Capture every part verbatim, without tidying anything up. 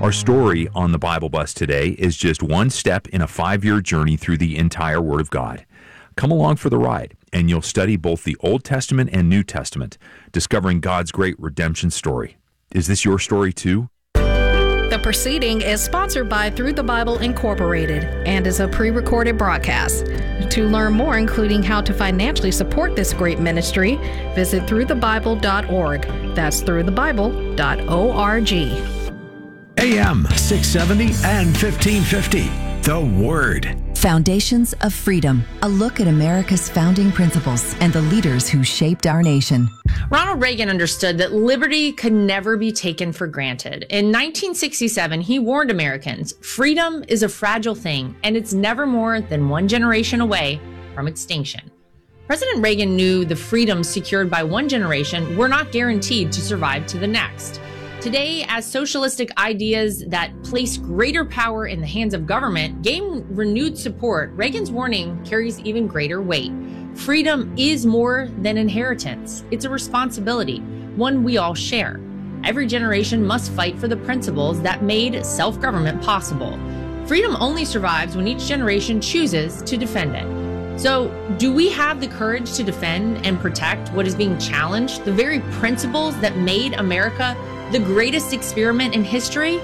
Our story on the Bible Bus today is just one step in a five-year journey through the entire Word of God. Come along for the ride, and you'll study both the Old Testament and New Testament, discovering God's great redemption story. Is this your story too? The proceeding is sponsored by Through the Bible Incorporated and is a pre-recorded broadcast. To learn more, including how to financially support this great ministry, visit through the bible dot org. That's through the bible dot org. A M six seventy and fifteen fifty, The Word. Foundations of Freedom, a look at America's founding principles and the leaders who shaped our nation. Ronald Reagan understood that liberty could never be taken for granted. In nineteen sixty-seven, he warned Americans, freedom is a fragile thing, and it's never more than one generation away from extinction. President Reagan knew the freedoms secured by one generation were not guaranteed to survive to the next. Today, as socialistic ideas that place greater power in the hands of government gain renewed support, Reagan's warning carries even greater weight. Freedom is more than inheritance. It's a responsibility, one we all share. Every generation must fight for the principles that made self-government possible. Freedom only survives when each generation chooses to defend it. So, do we have the courage to defend and protect what is being challenged, the very principles that made America the greatest experiment in history?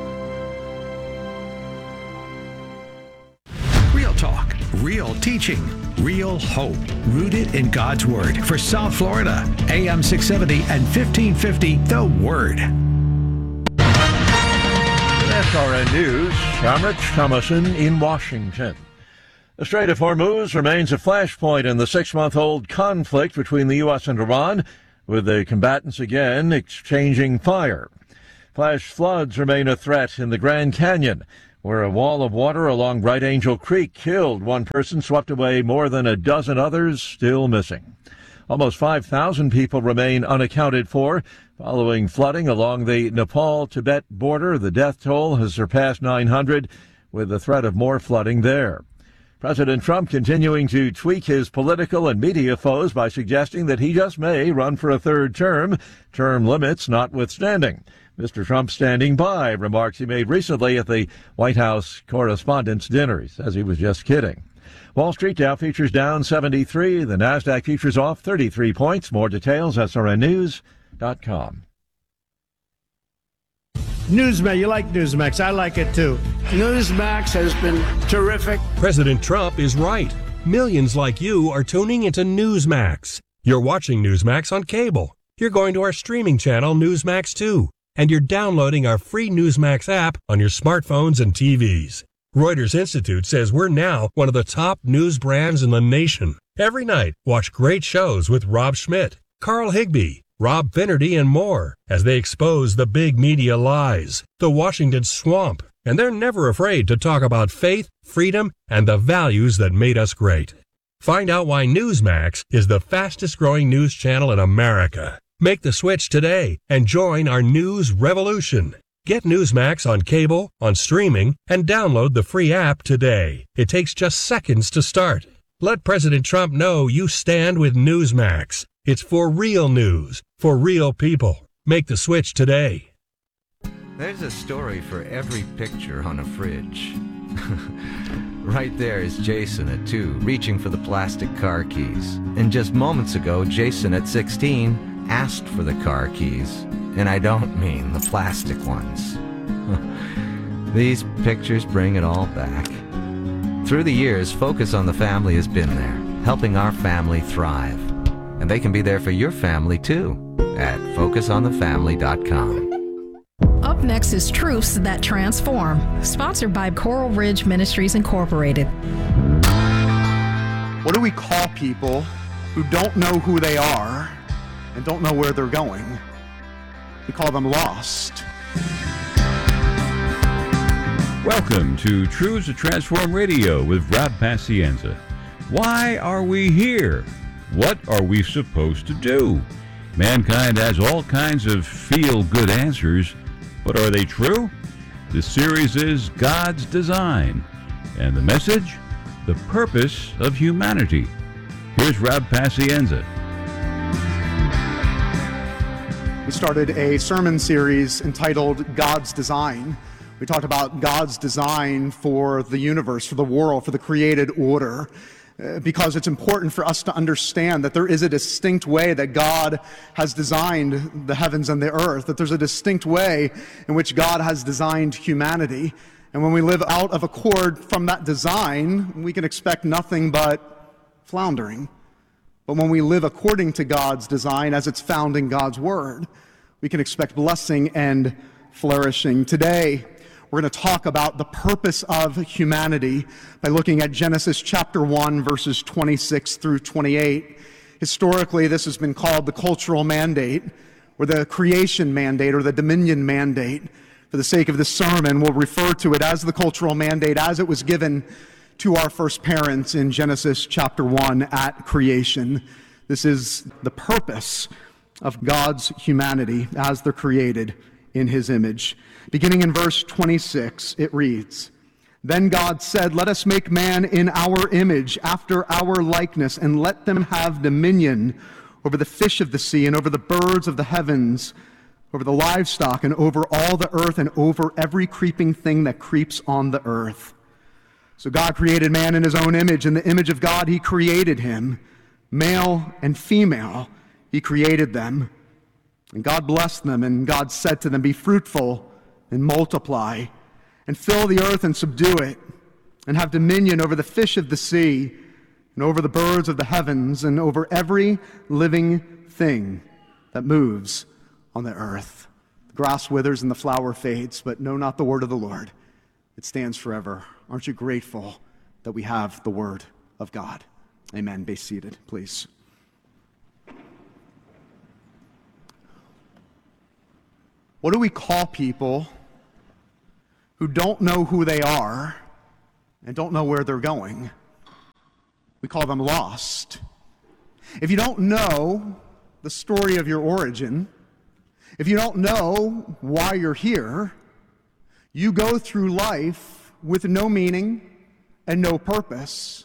Real talk, real teaching, real hope, rooted in God's Word. For South Florida, A M six seventy and fifteen fifty, The Word. S R N News, I'm Rich Thomason in Washington. The Strait of Hormuz remains a flashpoint in the six-month-old conflict between the U S and Iran, with the combatants again exchanging fire. Flash floods remain a threat in the Grand Canyon, where a wall of water along Bright Angel Creek killed one person, swept away more than a dozen others still missing. Almost five thousand people remain unaccounted for following flooding along the Nepal-Tibet border. The death toll has surpassed nine hundred, with the threat of more flooding there. President Trump continuing to tweak his political and media foes by suggesting that he just may run for a third term, term limits notwithstanding. Mister Trump standing by remarks he made recently at the White House Correspondents' Dinner. He says he was just kidding. Wall Street Dow futures down seventy-three. The NASDAQ futures off thirty-three points. More details, S R N news dot com. Newsmax, you like Newsmax. I like it too. Newsmax has been terrific. President Trump is right. Millions like you are tuning into Newsmax. You're watching Newsmax on cable. You're going to our streaming channel, Newsmax two. And you're downloading our free Newsmax app on your smartphones and T Vs. Reuters Institute says we're now one of the top news brands in the nation. Every night, watch great shows with Rob Schmidt, Carl Higbie, Rob Finnerty, and more as they expose the big media lies, the Washington swamp, and they're never afraid to talk about faith, freedom, and the values that made us great. Find out why Newsmax is the fastest growing news channel in America. Make the switch today and join our news revolution. Get Newsmax on cable, on streaming, and download the free app today. It takes just seconds to start. Let President Trump know you stand with Newsmax. It's for real news, for real people. Make the switch today. There's a story for every picture on a fridge. Right there is Jason at two, reaching for the plastic car keys. And just moments ago, Jason at sixteen asked for the car keys. And I don't mean the plastic ones. These pictures bring it all back. Through the years, Focus on the Family has been there, helping our family thrive. And they can be there for your family, too, at focus on the family dot com. Up next is Truths That Transform, sponsored by Coral Ridge Ministries Incorporated. What do we call people who don't know who they are and don't know where they're going? We call them lost. Welcome to Truths That Transform Radio with Rob Pacienza. Why are we here? What are we supposed to do? Mankind has all kinds of feel-good answers, but are they true? This series is God's design. And the message? The purpose of humanity. Here's Rob Pacienza. We We started a sermon series entitled God's Design. We talked about God's design for the universe, for the world, for the created order, uh, because it's important for us to understand that there is a distinct way that God has designed the heavens and the earth, that there's a distinct way in which God has designed humanity. And when we live out of accord from that design, we can expect nothing but floundering. But when we live according to God's design, as it's found in God's Word, we can expect blessing and flourishing. Today, we're going to talk about the purpose of humanity by looking at Genesis chapter one, verses twenty-six through twenty-eight. Historically, this has been called the cultural mandate, or the creation mandate, or the dominion mandate. For the sake of this sermon, we'll refer to it as the cultural mandate as it was given to our first parents in Genesis chapter one at creation. This is the purpose of God's humanity as they're created in his image. Beginning in verse twenty-six, it reads, "Then God said, 'Let us make man in our image, after our likeness, and let them have dominion over the fish of the sea, and over the birds of the heavens, over the livestock, and over all the earth, and over every creeping thing that creeps on the earth.' So God created man in his own image. In the image of God he created him. Male and female he created them. And God blessed them, and God said to them, 'Be fruitful and multiply, and fill the earth and subdue it, and have dominion over the fish of the sea, and over the birds of the heavens, and over every living thing that moves on the earth.' The grass withers and the flower fades, but know not the word of the Lord. It stands forever." Aren't you grateful that we have the Word of God? Amen. Be seated, please. What do we call people who don't know who they are and don't know where they're going? We call them lost. If you don't know the story of your origin, if you don't know why you're here, you go through life with no meaning and no purpose.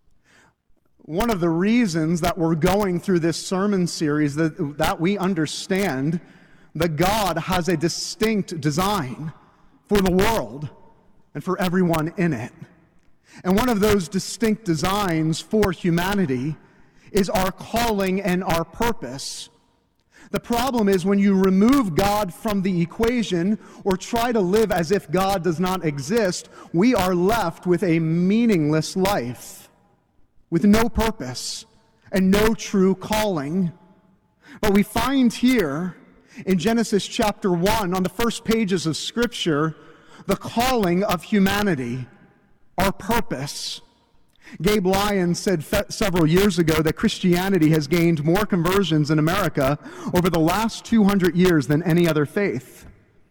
One of the reasons that we're going through this sermon series that, that we understand that God has a distinct design for the world and for everyone in it. And one of those distinct designs for humanity is our calling and our purpose. The problem is when you remove God from the equation or try to live as if God does not exist, we are left with a meaningless life, with no purpose and no true calling. But we find here in Genesis chapter one, on the first pages of Scripture, the calling of humanity, our purpose. Gabe Lyons said fe- several years ago that Christianity has gained more conversions in America over the last two hundred years than any other faith.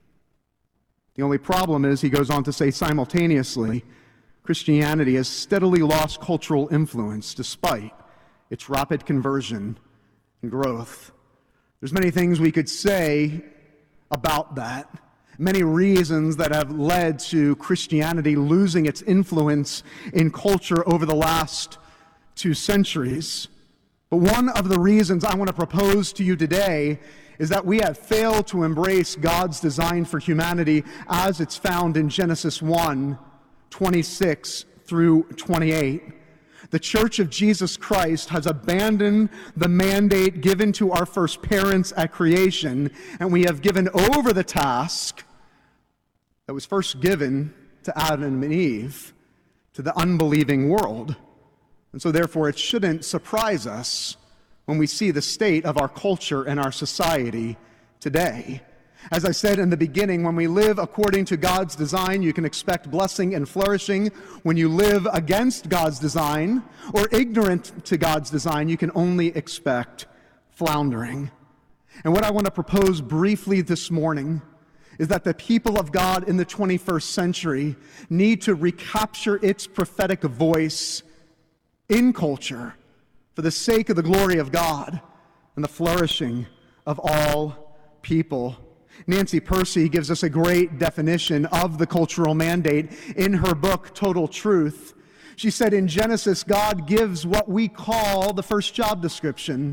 The only problem is, he goes on to say, simultaneously, Christianity has steadily lost cultural influence despite its rapid conversion and growth. There's many things we could say about that. Many reasons that have led to Christianity losing its influence in culture over the last two centuries. But one of the reasons I want to propose to you today is that we have failed to embrace God's design for humanity as it's found in Genesis one, twenty-six through twenty-eight. The Church of Jesus Christ has abandoned the mandate given to our first parents at creation, and we have given over the task that was first given to Adam and Eve, to the unbelieving world. And so therefore it shouldn't surprise us when we see the state of our culture and our society today. As I said in the beginning, when we live according to God's design, you can expect blessing and flourishing. When you live against God's design or ignorant to God's design, you can only expect floundering. And what I want to propose briefly this morning is that the people of God in the twenty-first century need to recapture its prophetic voice in culture for the sake of the glory of God and the flourishing of all people. Nancy Percy gives us a great definition of the cultural mandate in her book, Total Truth. She said, in Genesis, God gives what we call the first job description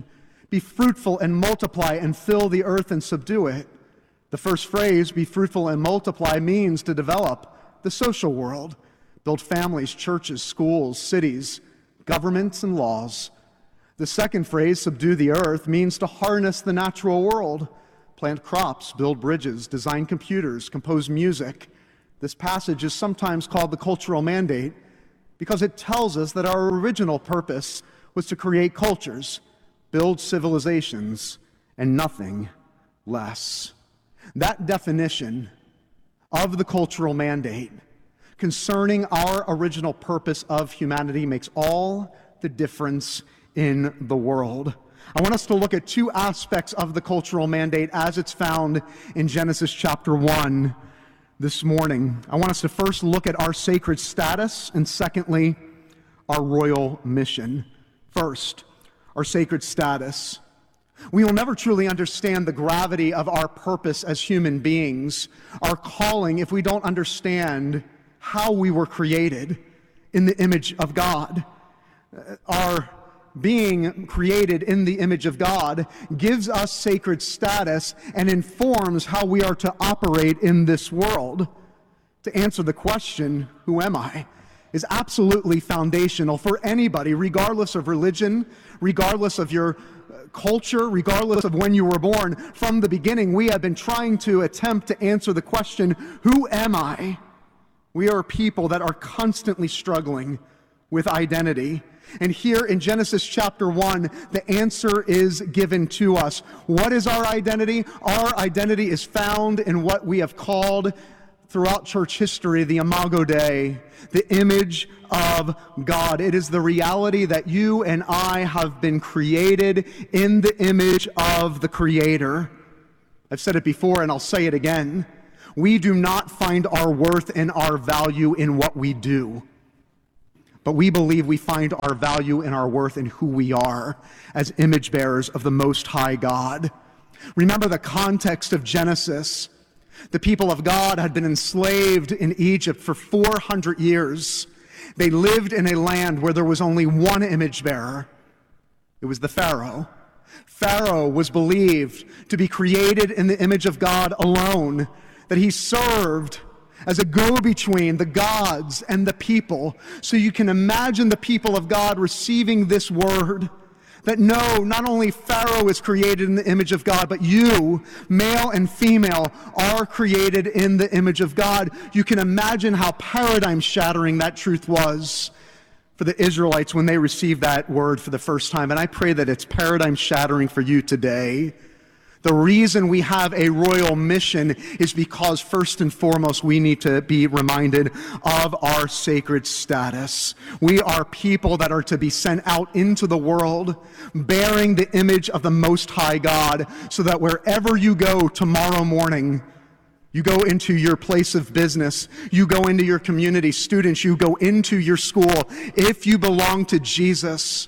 Be fruitful and multiply and fill the earth and subdue it. The first phrase, be fruitful and multiply, means to develop the social world, build families, churches, schools, cities, governments, and laws. The second phrase, subdue the earth, means to harness the natural world, plant crops, build bridges, design computers, compose music. This passage is sometimes called the cultural mandate because it tells us that our original purpose was to create cultures, build civilizations, and nothing less. That definition of the cultural mandate concerning our original purpose of humanity makes all the difference in the world. I want us to look at two aspects of the cultural mandate as it's found in Genesis chapter one this morning. I want us to first look at our sacred status, and secondly, our royal mission. First, our sacred status. We will never truly understand the gravity of our purpose as human beings, our calling, if we don't understand how we were created in the image of God. Our being created in the image of God gives us sacred status and informs how we are to operate in this world. To answer the question, who am I, is absolutely foundational for anybody, regardless of religion, regardless of your culture, regardless of when you were born. From the beginning, we have been trying to attempt to answer the question, who am I? We are people that are constantly struggling with identity. And here in Genesis chapter one, the answer is given to us. What is our identity? Our identity is found in what we have called throughout church history the Imago Dei, the image of God. It is the reality that you and I have been created in the image of the Creator. I've said it before and I'll say it again. We do not find our worth and our value in what we do. But we believe we find our value and our worth in who we are as image bearers of the Most High God. Remember the context of Genesis. The people of God had been enslaved in Egypt for four hundred years. They lived in a land where there was only one image bearer. It was the Pharaoh. Pharaoh was believed to be created in the image of God alone, that he served as a go-between the gods and the people. So you can imagine the people of God receiving this word that no, not only Pharaoh is created in the image of God, but you, male and female, are created in the image of God. You can imagine how paradigm-shattering that truth was for the Israelites when they received that word for the first time. And I pray that it's paradigm-shattering for you today. The reason we have a royal mission is because, first and foremost, we need to be reminded of our sacred status. We are people that are to be sent out into the world, bearing the image of the Most High God, so that wherever you go tomorrow morning, you go into your place of business, you go into your community, students, you go into your school. If you belong to Jesus,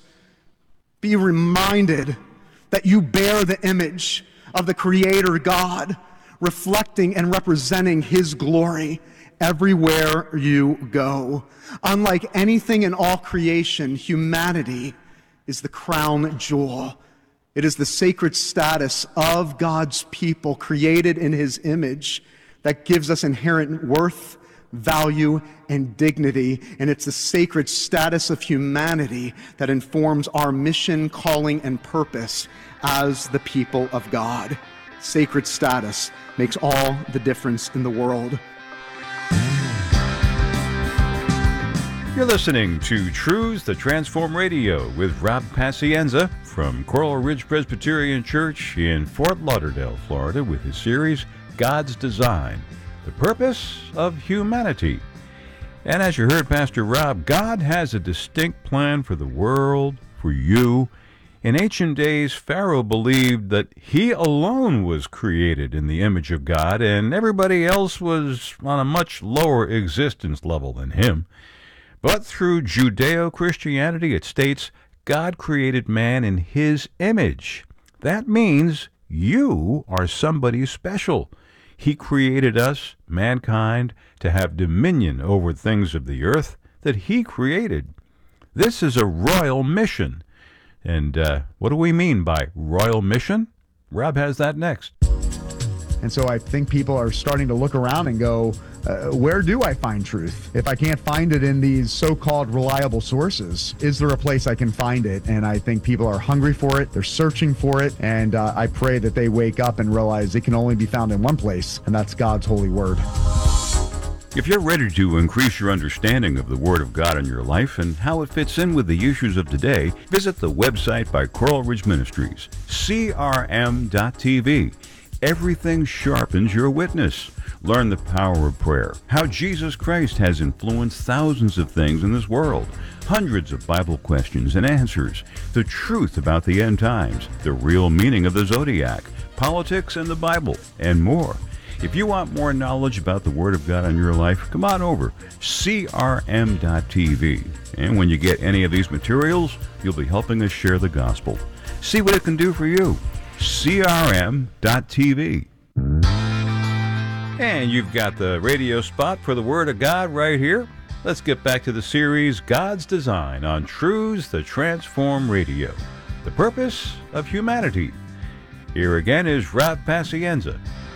be reminded that you bear the image of the Creator God, reflecting and representing His glory everywhere you go. Unlike anything in all creation, humanity is the crown jewel. It is the sacred status of God's people created in His image that gives us inherent worth, value, and dignity. And it's the sacred status of humanity that informs our mission, calling, and purpose as the people of God. Sacred status makes all the difference in the world. You're listening to Truths That Transform Radio with Rob Pacienza from Coral Ridge Presbyterian Church in Fort Lauderdale, Florida, with his series, God's Design, the Purpose of Humanity. And as you heard Pastor Rob, God has a distinct plan for the world, for you. In ancient days, Pharaoh believed that he alone was created in the image of God, and everybody else was on a much lower existence level than him. But through Judeo-Christianity, it states God created man in his image. That means you are somebody special. He created us, mankind, to have dominion over things of the earth that he created. This is a royal mission. And uh, what do we mean by royal mission? Rob has that next. And so I think people are starting to look around and go, uh, where do I find truth? If I can't find it in these so-called reliable sources, is there a place I can find it? And I think people are hungry for it. They're searching for it. And uh, I pray that they wake up and realize it can only be found in one place, and that's God's holy word. If you're ready to increase your understanding of the Word of God in your life and how it fits in with the issues of today, visit the website by Coral Ridge Ministries, C R M dot T V. Everything sharpens your witness. Learn the power of prayer, how Jesus Christ has influenced thousands of things in this world, hundreds of Bible questions and answers, the truth about the end times, the real meaning of the zodiac, politics and the Bible, and more. If you want more knowledge about the Word of God in your life, come on over, C R M dot T V. And when you get any of these materials, you'll be helping us share the gospel. See what it can do for you. C R M dot T V. And you've got the radio spot for the Word of God right here. Let's get back to the series God's Design on Truths That Transform Radio. The purpose of humanity. Here again is Rob Pacienza.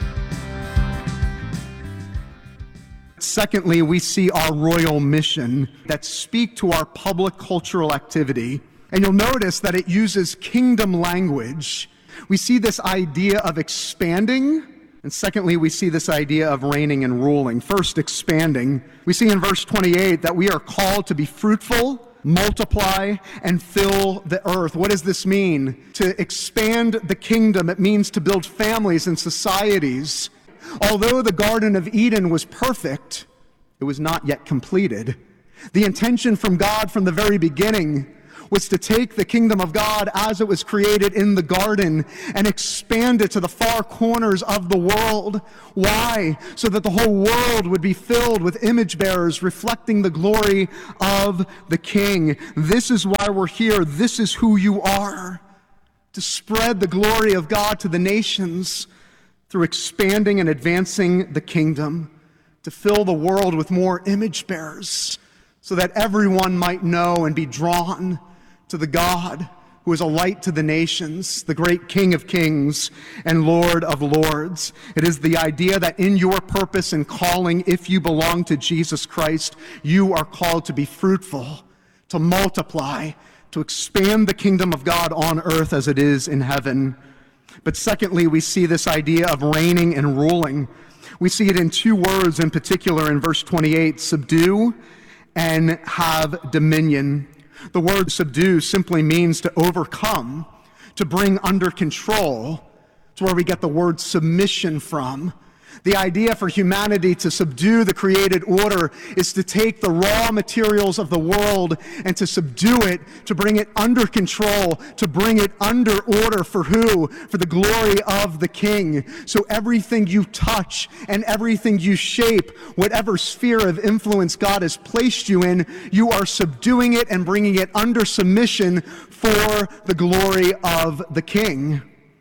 Secondly, we see our royal mission that speak to our public cultural activity. And you'll notice that it uses kingdom language. We see this idea of expanding, and secondly, we see this idea of reigning and ruling. First, expanding. We see in verse twenty-eight that we are called to be fruitful, multiply, and fill the earth. What does this mean? To expand the kingdom, it means to build families and societies. Although the Garden of Eden was perfect, it was not yet completed. The intention from God from the very beginning was to take the kingdom of God as it was created in the garden and expand it to the far corners of the world. Why? So that the whole world would be filled with image bearers reflecting the glory of the King. This is why we're here. This is who you are. To spread the glory of God to the nations through expanding and advancing the kingdom, to fill the world with more image bearers so that everyone might know and be drawn to the God who is a light to the nations, the great King of kings and Lord of lords. It is the idea that in your purpose and calling, if you belong to Jesus Christ, you are called to be fruitful, to multiply, to expand the kingdom of God on earth as it is in heaven. But secondly, we see this idea of reigning and ruling. We see it in two words in particular in verse twenty-eight, subdue and have dominion. The word subdue simply means to overcome, to bring under control. It's where we get the word submission from. The idea for humanity to subdue the created order is to take the raw materials of the world and to subdue it, to bring it under control, to bring it under order for who? For the glory of the King. So everything you touch and everything you shape, whatever sphere of influence God has placed you in, you are subduing it and bringing it under submission for the glory of the King.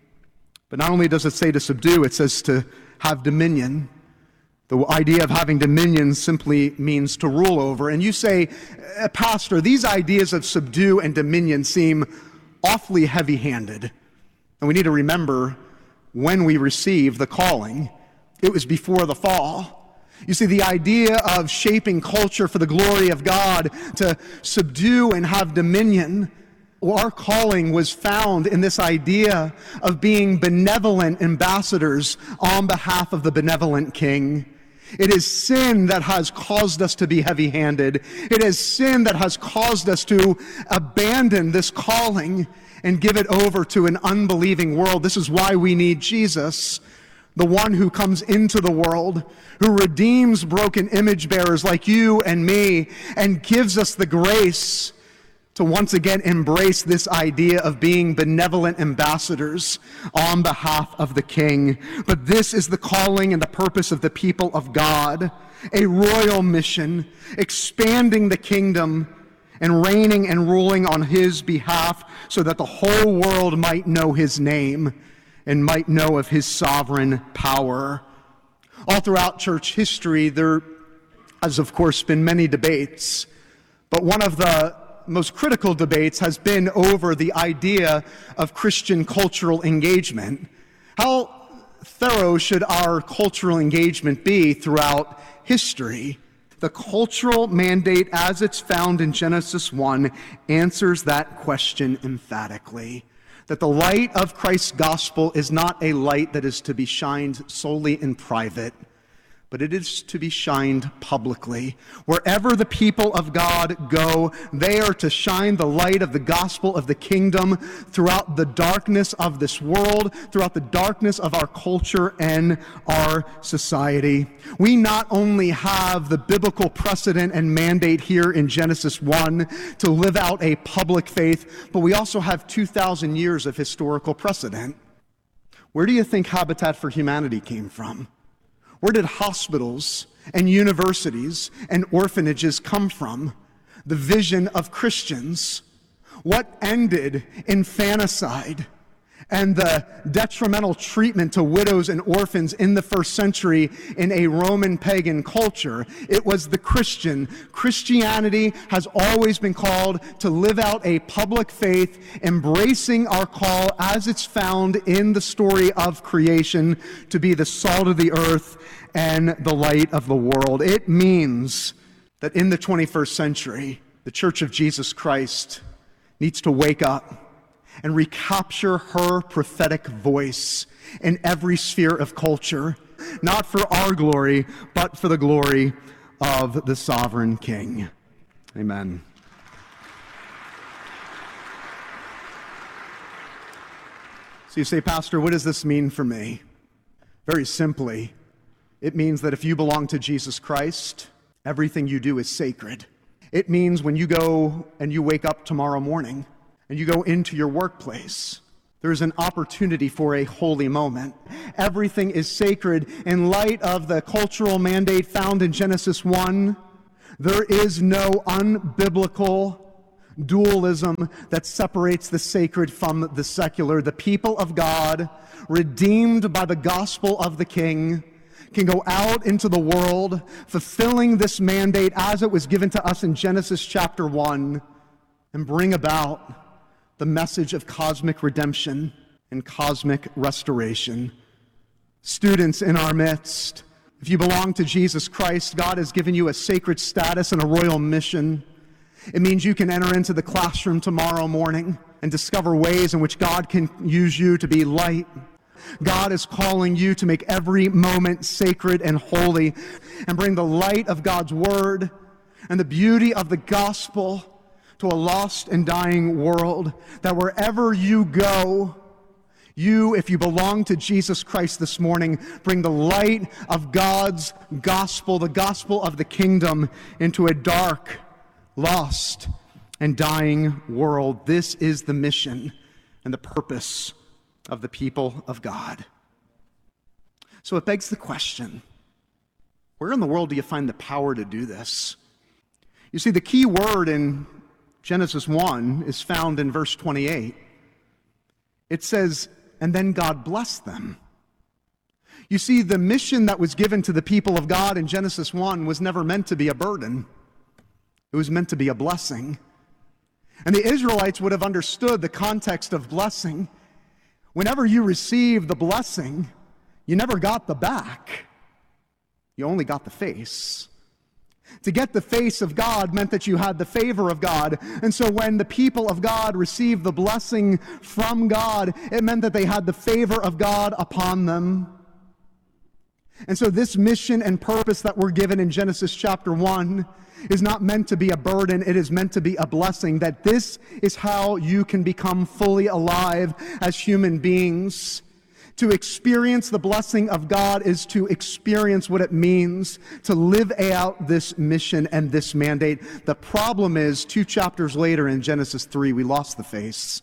But not only does it say to subdue, it says to have dominion. The idea of having dominion simply means to rule over. And you say, Pastor, these ideas of subdue and dominion seem awfully heavy-handed. And we need to remember when we receive the calling, it was before the fall. You see, the idea of shaping culture for the glory of God, to subdue and have dominion, our calling was found in this idea of being benevolent ambassadors on behalf of the benevolent King. It is sin that has caused us to be heavy-handed. It is sin that has caused us to abandon this calling and give it over to an unbelieving world. This is why we need Jesus, the one who comes into the world, who redeems broken image bearers like you and me, and gives us the grace to once again embrace this idea of being benevolent ambassadors on behalf of the King. But this is the calling and the purpose of the people of God, a royal mission, expanding the kingdom and reigning and ruling on his behalf so that the whole world might know his name and might know of his sovereign power. All throughout church history, there has, of course, been many debates, but one of the most critical debates has been over the idea of Christian cultural engagement. How thorough should our cultural engagement be throughout history? The cultural mandate, as it's found in Genesis one, answers that question emphatically. That the light of Christ's gospel is not a light that is to be shined solely in private, but it is to be shined publicly. Wherever the people of God go, they are to shine the light of the gospel of the kingdom throughout the darkness of this world, throughout the darkness of our culture and our society. We not only have the biblical precedent and mandate here in Genesis one to live out a public faith, but we also have two thousand years of historical precedent. Where do you think Habitat for Humanity came from? Where did hospitals and universities and orphanages come from? The vision of Christians. What ended infanticide and the detrimental treatment to widows and orphans in the first century in a Roman pagan culture? It was the Christian. Christianity has always been called to live out a public faith, embracing our call as it's found in the story of creation to be the salt of the earth and the light of the world. It means that in the twenty-first century, the Church of Jesus Christ needs to wake up and recapture her prophetic voice in every sphere of culture, not for our glory, but for the glory of the sovereign King. Amen. So you say, Pastor, what does this mean for me? Very simply, it means that if you belong to Jesus Christ, everything you do is sacred. It means when you go and you wake up tomorrow morning and you go into your workplace, there's an opportunity for a holy moment. Everything is sacred. In light of the cultural mandate found in Genesis one, there is no unbiblical dualism that separates the sacred from the secular. The people of God, redeemed by the gospel of the King, can go out into the world, fulfilling this mandate as it was given to us in Genesis chapter one, and bring about the message of cosmic redemption and cosmic restoration. Students in our midst, if you belong to Jesus Christ, God has given you a sacred status and a royal mission. It means you can enter into the classroom tomorrow morning and discover ways in which God can use you to be light. God is calling you to make every moment sacred and holy and bring the light of God's word and the beauty of the gospel to a lost and dying world, that wherever you go, you, if you belong to Jesus Christ this morning, bring the light of God's gospel, the gospel of the kingdom, into a dark, lost, and dying world. This is the mission and the purpose of the people of God. So it begs the question, where in the world do you find the power to do this? You see, the key word in Genesis one is found in verse twenty-eight. It says, and then God blessed them. You see, the mission that was given to the people of God in Genesis one was never meant to be a burden. It was meant to be a blessing. And the Israelites would have understood the context of blessing. Whenever you receive the blessing, you never got the back. You only got the face. To get the face of God meant that you had the favor of God. And so when the people of God received the blessing from God, it meant that they had the favor of God upon them. And so this mission and purpose that we're given in Genesis chapter one is not meant to be a burden. It is meant to be a blessing, that this is how you can become fully alive as human beings. To experience the blessing of God is to experience what it means to live out this mission and this mandate. The problem is, two chapters later in Genesis three, we lost the face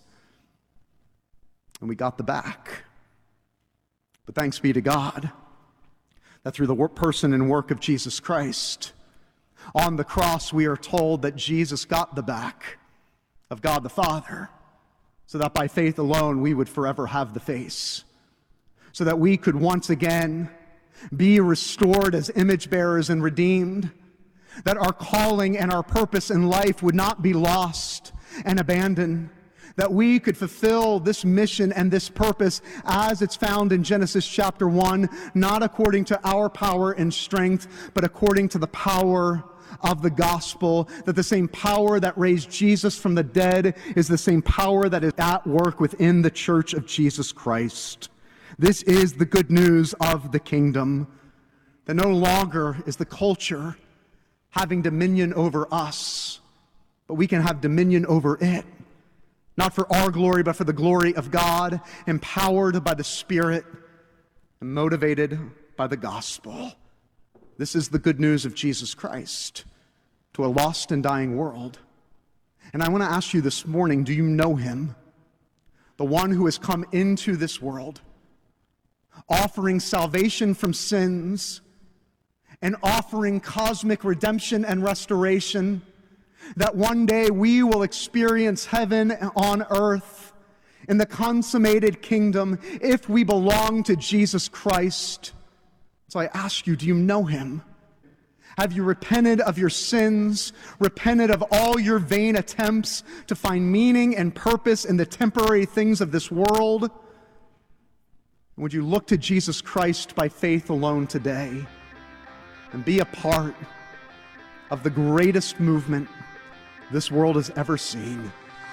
and we got the back. But thanks be to God that through the person and work of Jesus Christ, on the cross we are told that Jesus got the back of God the Father, so that by faith alone we would forever have the face. So that we could once again be restored as image bearers and redeemed, that our calling and our purpose in life would not be lost and abandoned, that we could fulfill this mission and this purpose as it's found in Genesis chapter one, not according to our power and strength, but according to the power of the gospel, that the same power that raised Jesus from the dead is the same power that is at work within the church of Jesus Christ. This is the good news of the kingdom, that no longer is the culture having dominion over us, but we can have dominion over it. Not for our glory, but for the glory of God, empowered by the Spirit and motivated by the gospel. This is the good news of Jesus Christ to a lost and dying world. And I want to ask you this morning, do you know him? The one who has come into this world, offering salvation from sins and offering cosmic redemption and restoration, that one day we will experience heaven on earth in the consummated kingdom if we belong to Jesus Christ. So I ask you, do you know him? Have you repented of your sins, repented of all your vain attempts to find meaning and purpose in the temporary things of this world? Would you look to Jesus Christ by faith alone today and be a part of the greatest movement this world has ever seen?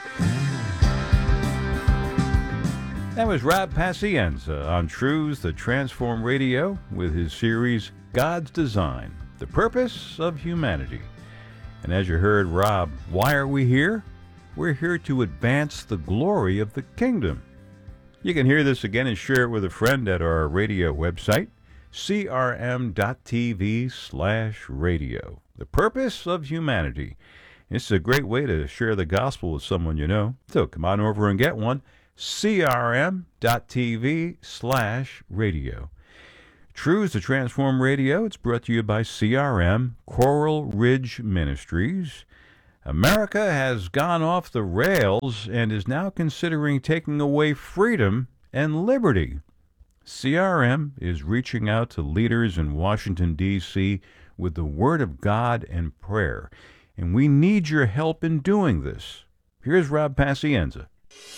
That was Rob Pacienza on Truths That Transform Radio with his series, God's Design, The Purpose of Humanity. And as you heard Rob, why are we here? We're here to advance the glory of the kingdom. You can hear this again and share it with a friend at our radio website, c r m dot t v slash radio. The Purpose of Humanity. This is a great way to share the gospel with someone you know. So come on over and get one. c r m dot t v slash radio. Truths to Transform Radio. It's brought to you by C R M, Coral Ridge Ministries. America has gone off the rails and is now considering taking away freedom and liberty. C R M is reaching out to leaders in Washington, D C with the Word of God and prayer. And we need your help in doing this. Here's Rob Pacienza.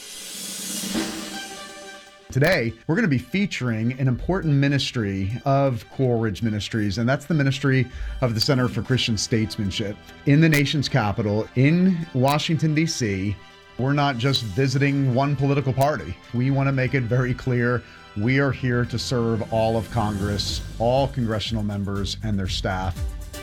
Today, we're going to be featuring an important ministry of Coral Ridge Ministries, and that's the ministry of the Center for Christian Statesmanship in the nation's capital, in Washington, D C. We're not just visiting one political party. We want to make it very clear we are here to serve all of Congress, all congressional members, and their staff.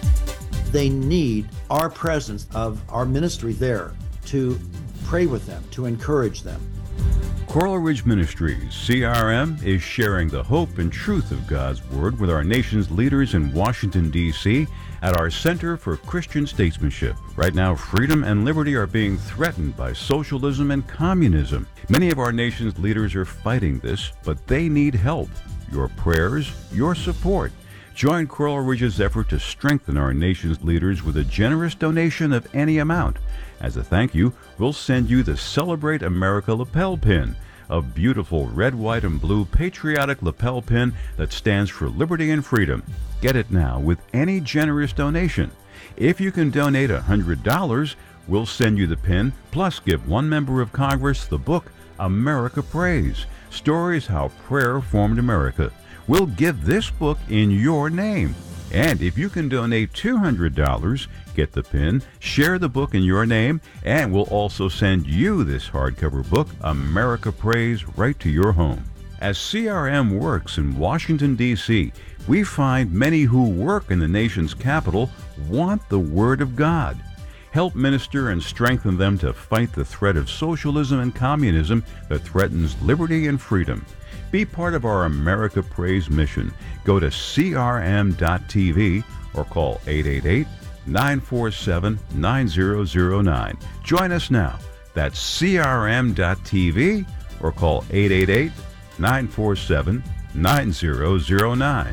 They need our presence of our ministry there to pray with them, to encourage them. Coral Ridge Ministries, C R M, is sharing the hope and truth of God's Word with our nation's leaders in Washington, D C at our Center for Christian Statesmanship. Right now, freedom and liberty are being threatened by socialism and communism. Many of our nation's leaders are fighting this, but they need help. Your prayers, your support. Join Coral Ridge's effort to strengthen our nation's leaders with a generous donation of any amount. As a thank you, we'll send you the Celebrate America lapel pin, a beautiful red, white, and blue patriotic lapel pin that stands for liberty and freedom. Get it now with any generous donation. If you can donate one hundred dollars, we'll send you the pin, plus give one member of Congress the book, America Prays, Stories How Prayer Formed America. We'll give this book in your name. And if you can donate two hundred dollars, get the pin, share the book in your name, and we'll also send you this hardcover book, America Prays, right to your home. As C R M works in Washington, D C, we find many who work in the nation's capital want the Word of God. Help minister and strengthen them to fight the threat of socialism and communism that threatens liberty and freedom. Be part of our America Prays mission. Go to c r m dot t v or call eight eight eight, nine four seven, nine zero zero nine. Join us now. That's c r m dot t v or call eight eight eight, nine four seven, nine zero zero nine.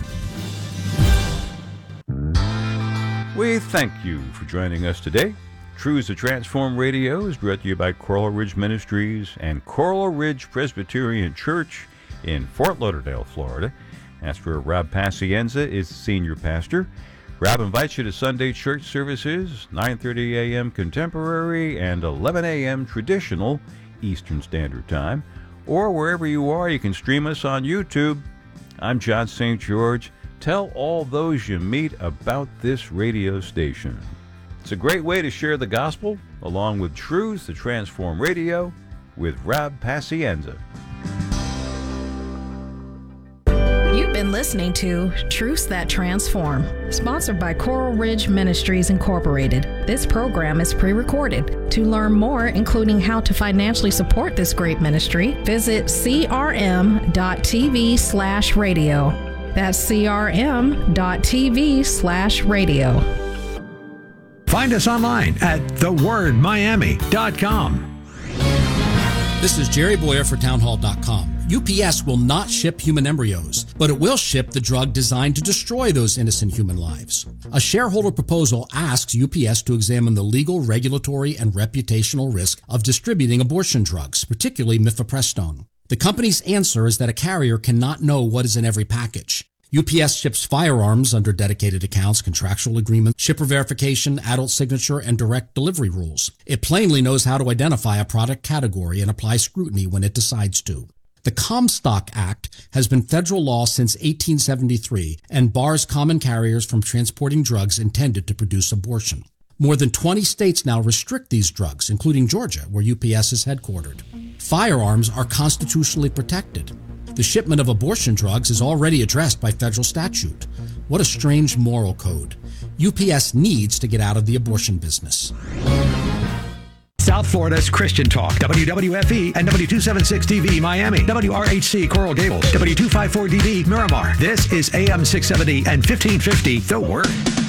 We thank you for joining us today. Truths to Transform Radio is brought to you by Coral Ridge Ministries and Coral Ridge Presbyterian Church in Fort Lauderdale, Florida. That's where Rob Pacienza is senior pastor. Rab invites you to Sunday church services, nine thirty a.m. contemporary and eleven a.m. traditional Eastern Standard Time. Or wherever you are, you can stream us on YouTube. I'm John Saint George. Tell all those you meet about this radio station. It's a great way to share the gospel, along with Truths That Transform Radio with Rob Pacienza. You've been listening to Truths That Transform, sponsored by Coral Ridge Ministries Incorporated. This program is pre-recorded. To learn more, including how to financially support this great ministry, visit crm.tv slash radio. That's crm.tv slash radio. Find us online at the word miami dot com. This is Jerry Boyer for townhall dot com. U P S will not ship human embryos, but it will ship the drug designed to destroy those innocent human lives. A shareholder proposal asks U P S to examine the legal, regulatory, and reputational risk of distributing abortion drugs, particularly mifepristone. The company's answer is that a carrier cannot know what is in every package. U P S ships firearms under dedicated accounts, contractual agreements, shipper verification, adult signature, and direct delivery rules. It plainly knows how to identify a product category and apply scrutiny when it decides to. The Comstock Act has been federal law since eighteen seventy-three and bars common carriers from transporting drugs intended to produce abortion. More than twenty states now restrict these drugs, including Georgia, where U P S is headquartered. Firearms are constitutionally protected. The shipment of abortion drugs is already addressed by federal statute. What a strange moral code. U P S needs to get out of the abortion business. South Florida's Christian Talk, W W F E and W two seventy-six T V Miami, W R H C Coral Gables, W two fifty-four D B Miramar. This is A M six seventy and fifteen fifty, The Word.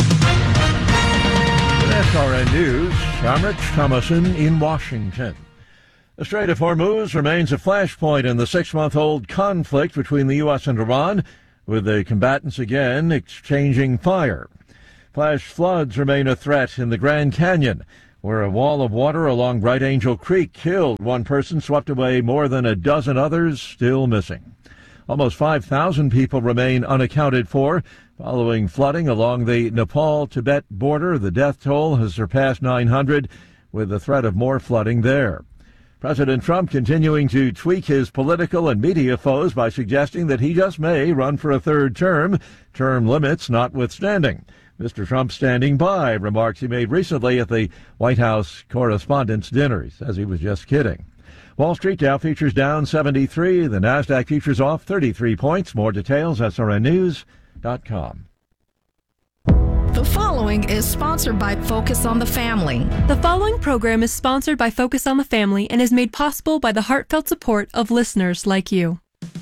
S R N News, I'm Rich Thomason in Washington. The Strait of Hormuz remains a flashpoint in the six-month-old conflict between the U S and Iran, with the combatants again exchanging fire. Flash floods remain a threat in the Grand Canyon, where a wall of water along Bright Angel Creek killed one person, swept away more than a dozen others still missing. Almost five thousand people remain unaccounted for following flooding along the Nepal-Tibet border. The death toll has surpassed nine hundred, with the threat of more flooding there. President Trump continuing to tweak his political and media foes by suggesting that he just may run for a third term, term limits notwithstanding. Mister Trump standing by remarks he made recently at the White House Correspondents' Dinner. He says he was just kidding. Wall Street Dow futures down seventy-three. The NASDAQ futures off thirty-three points. More details, S R N news dot com. The following is sponsored by Focus on the Family. The following program is sponsored by Focus on the Family and is made possible by the heartfelt support of listeners like you.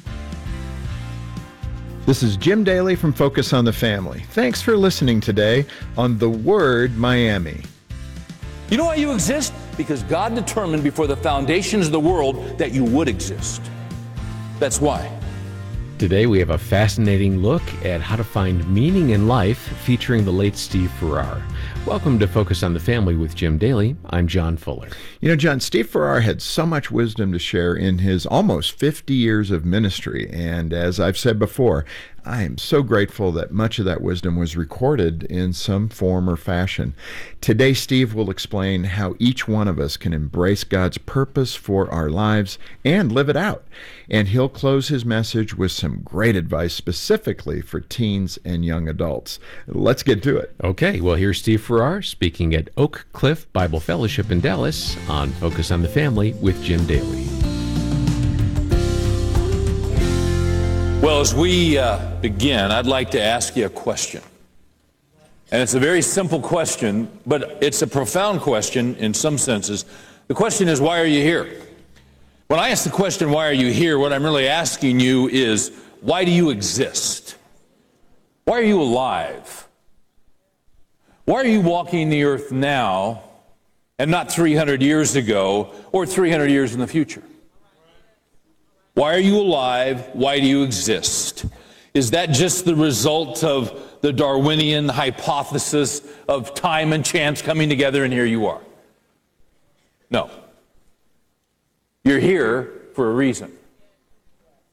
This is Jim Daly from Focus on the Family. Thanks for listening today on The Word Miami. You know why you exist? Because God determined before the foundations of the world that you would exist. That's why. Today we have a fascinating look at how to find meaning in life featuring the late Steve Farrar. Welcome to Focus on the Family with Jim Daly. I'm John Fuller. You know, John, Steve Farrar had so much wisdom to share in his almost fifty years of ministry. And as I've said before, I am so grateful that much of that wisdom was recorded in some form or fashion. Today, Steve will explain how each one of us can embrace God's purpose for our lives and live it out. And he'll close his message with some great advice specifically for teens and young adults. Let's get to it. Okay, well, here's Steve Farrar speaking at Oak Cliff Bible Fellowship in Dallas on Focus on the Family with Jim Daly. Well, as we uh, begin, I'd like to ask you a question. And it's a very simple question, but it's a profound question in some senses. The question is, why are you here? When I ask the question, why are you here, what I'm really asking you is, why do you exist? Why are you alive? Why are you walking the earth now and not three hundred years ago or three hundred years in the future? Why are you alive? Why do you exist? Is that just the result of the Darwinian hypothesis of time and chance coming together and here you are? No. You're here for a reason.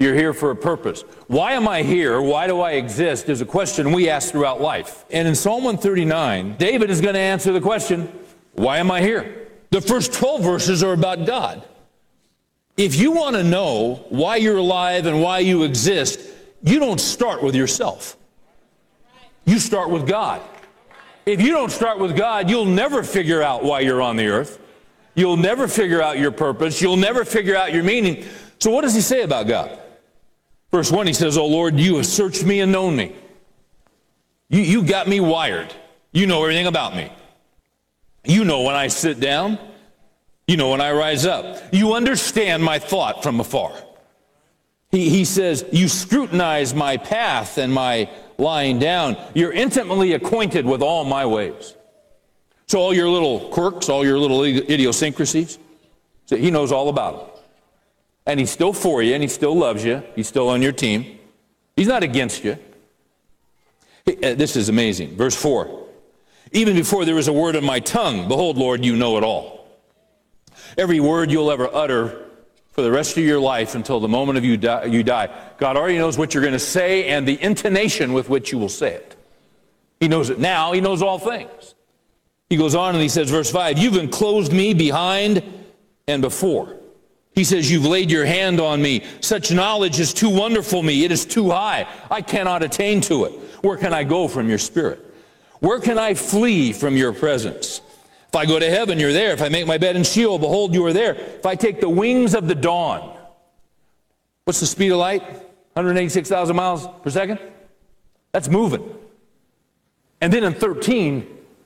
You're here for a purpose. Why am I here? Why do I exist? Is a question we ask throughout life. And in Psalm one thirty-nine, David is going to answer the question, why am I here? The first twelve verses are about God. If you want to know why you're alive and why you exist, you don't start with yourself. You start with God. If you don't start with God, you'll never figure out why you're on the earth. You'll never figure out your purpose. You'll never figure out your meaning. So what does he say about God? Verse one, he says, "O Lord, you have searched me and known me. You, you got me wired. You know everything about me. You know when I sit down. You know when I rise up. You understand my thought from afar." He, he says, "You scrutinize my path and my lying down. You're intimately acquainted with all my ways." So all your little quirks, all your little idiosyncrasies, so he knows all about them. And he's still for you, and he still loves you. He's still on your team. He's not against you. This is amazing. Verse four, "Even before there was a word on my tongue, behold, Lord, you know it all." Every word you'll ever utter for the rest of your life until the moment of you die, you die, God already knows what you're going to say and the intonation with which you will say it. He knows it now. He knows all things. He goes on and he says, verse five, "You've enclosed me behind and before." He says, "You've laid your hand on me. Such knowledge is too wonderful for me. It is too high. I cannot attain to it. Where can I go from your spirit? Where can I flee from your presence? If I go to heaven, you're there. If I make my bed in Sheol, behold, you are there. If I take the wings of the dawn." What's the speed of light? one hundred eighty-six thousand miles per second? That's moving. And then in thirteen,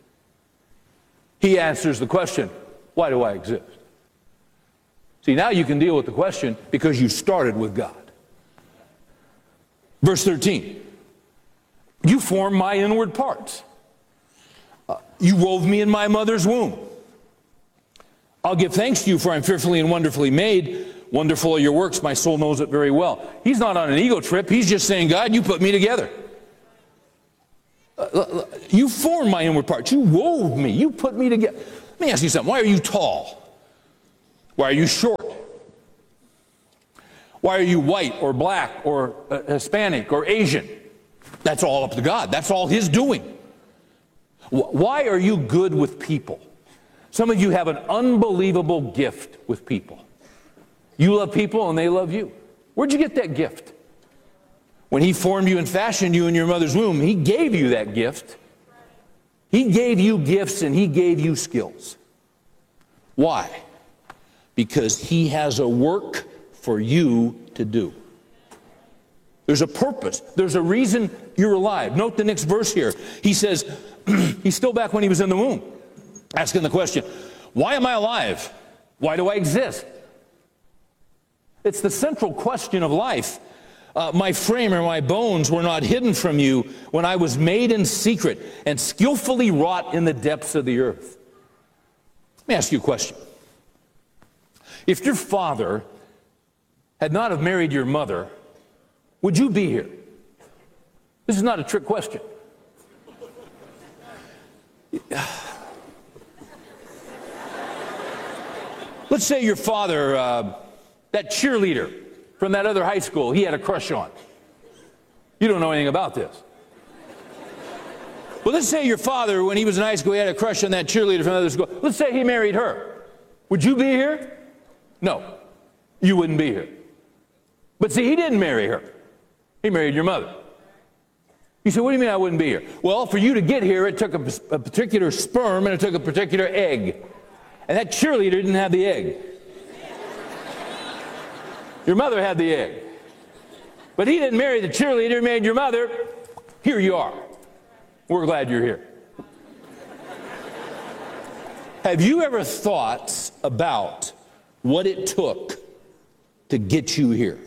he answers the question, why do I exist? See, now you can deal with the question because you started with God. Verse thirteen, "You formed my inward parts. Uh, you wove me in my mother's womb. I'll give thanks to you, for I'm fearfully and wonderfully made. Wonderful are your works. My soul knows it very well." He's not on an ego trip. He's just saying, God, you put me together. Uh, you formed my inward parts. You wove me. You put me together. Let me ask you something. Why are you tall? Why are you short? Why are you white or black or uh, Hispanic or Asian? That's all up to God. That's all his doing. Why are you good with people? Some of you have an unbelievable gift with people. You love people and they love you. Where'd you get that gift? When he formed you and fashioned you in your mother's womb, he gave you that gift. He gave you gifts and he gave you skills. Why? Because he has a work for you to do. There's a purpose. There's a reason you're alive. Note the next verse here. He says, he's still back when he was in the womb, asking the question, why am I alive? Why do I exist? It's the central question of life. Uh, my frame or my bones were not hidden from you when I was made in secret and skillfully wrought in the depths of the earth. Let me ask you a question. If your father had not have married your mother, would you be here? This is not a trick question. Let's say your father, uh, that cheerleader from that other high school, he had a crush on. You don't know anything about this. Well, let's say your father, when he was in high school, he had a crush on that cheerleader from another school. Let's say he married her. Would you be here? No, you wouldn't be here. But see, he didn't marry her. He married your mother. You say, what do you mean I wouldn't be here? Well, for you to get here, it took a, a particular sperm and it took a particular egg. And that cheerleader didn't have the egg. Your mother had the egg. But he didn't marry the cheerleader, he married your mother. Here you are. We're glad you're here. Have you ever thought about what it took to get you here?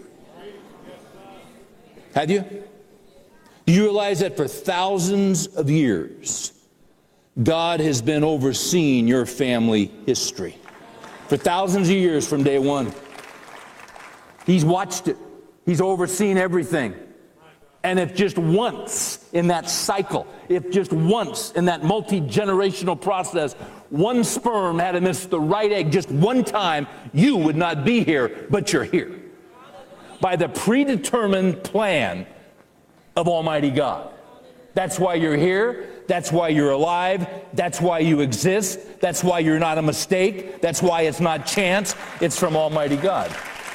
Have you? Do you realize that for thousands of years, God has been overseeing your family history? For thousands of years from day one. He's watched it. He's overseen everything. And if just once in that cycle, if just once in that multi-generational process, one sperm had to miss the right egg just one time, you would not be here, but you're here. by the predetermined plan of Almighty God. That's why you're here. That's why you're alive. That's why you exist. That's why you're not a mistake. That's why it's not chance. It's from Almighty God.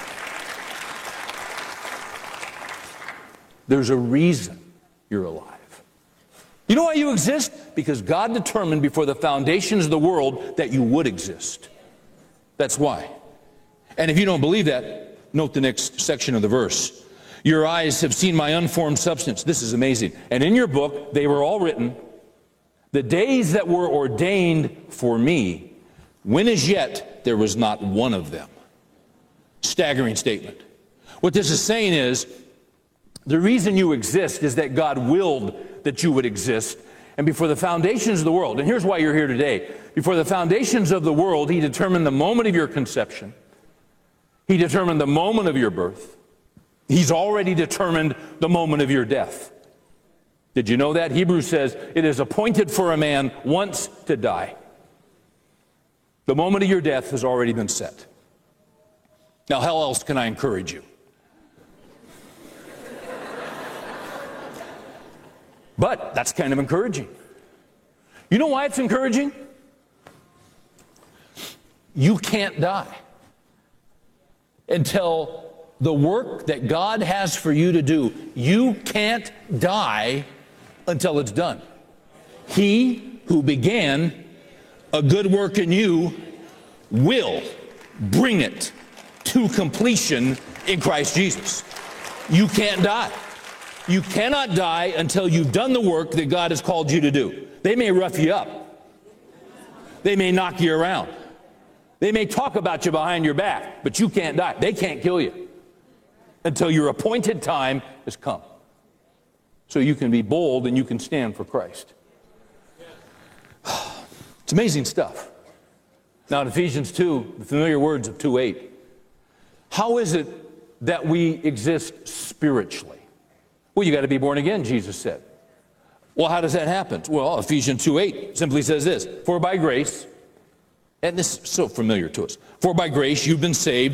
There's a reason you're alive. You know why you exist? Because God determined before the foundations of the world that you would exist. That's why. And if you don't believe that, note the next section of the verse. Your eyes have seen my unformed substance. This is amazing. And in your book, they were all written, the days that were ordained for me, when as yet there was not one of them. Staggering statement. What this is saying is, the reason you exist is that God willed that you would exist. And before the foundations of the world, and here's why you're here today, before the foundations of the world, He determined the moment of your conception. He determined the moment of your birth. He's already determined the moment of your death. Did you know that? Hebrews says, it is appointed for a man once to die. The moment of your death has already been set. Now, how else can I encourage you? But that's kind of encouraging. You know why it's encouraging? You can't die until the work that God has for you to do. You can't die until it's done. He who began a good work in you will bring it to completion in Christ Jesus. You can't die. You cannot die until you've done the work that God has called you to do. They may rough you up. They may knock you around. They may talk about you behind your back, but you can't die. They can't kill you until your appointed time has come. So you can be bold and you can stand for Christ. It's amazing stuff. Now in Ephesians two, the familiar words of two eight, how is it that we exist spiritually? Well, you got to be born again, Jesus said. Well, how does that happen? Well, Ephesians two eight simply says this, for by grace, and this is so familiar to us, for by grace you've been saved